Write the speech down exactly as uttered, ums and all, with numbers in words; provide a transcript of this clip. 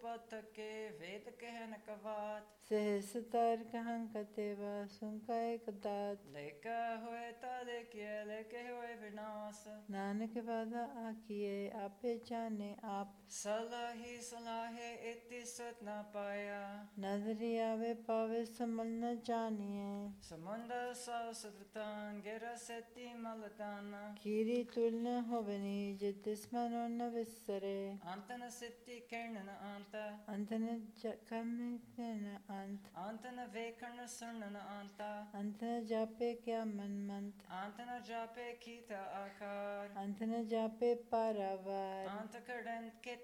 ਪਤਕੇ ਵੇਦ ਕਹਿ ਨ ਕਵਾਤ। ਸਹਿਸ ਤਾਰ ਕਹੰ ਕਤੇਵਾ ਸੁੰਕੈ ਕਦਾਤ। ਲੇਕਾ ਹੋਏ ਤਾ ਦੇਖੀਏ ਲੇਕੇ ਹੋਏ ਵਿਨਾਸ਼। ਨਾਨਕ ਵਾਦਾ ਆਖੀਏ ਆਪੇ ਜਾਣੇ ਆਪ। ਸਲਾਹੀ ਸਲਾਹੇ ਇਤੀ ਸਤ ਨ ਪਾਇਆ। ਨਦਰੀ ਆਵੇ ਪਾਵੇ ਸਮਲ ਨ ਜਾਣੀਏ। ਸਮੁੰਦਰ ਸਭ ਸੁਤਤਾਨ ਗਿਰ ਸੇਤੀ ਮਲਤਾਨ। ਖੀਰੀ ਤੁਲ ਨ ਹੋਵਨੀ ਜੇ ਤਿਸ ਮਨੋ ਨ ਵਿਸਰੇ। ਅੰਤ ਨ ਸਿੱਤੀ ਕਹਿਣ ਨ ਅੰਤ। ਅੰਤ ਨ ਕਰਮ ਨ ਅੰਤ। ਅੰਤ ਨ ਵੇਖਣ ਸੁਣਨ ਅੰਤ। ਅੰਤ ਨ ਜਾਪੇ ਕਿਆ ਮਨ ਮੰਤ। ਅੰਤ ਨ ਜਾਪੇ ਕੀਤਾ ਆਕਾਰ। ਅੰਤ ਨ ਜਾਪੇ ਪਾਰਾਵਾਰ। ਅੰਤ ਕੜਨ ਕੇ